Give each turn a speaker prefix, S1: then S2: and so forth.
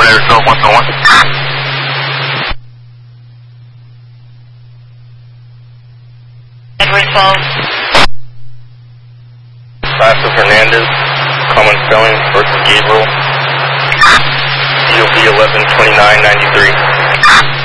S1: United 12-101.
S2: Edward Falls.
S1: Francis Hernandez, common spelling versus Gabriel. DOB 112993.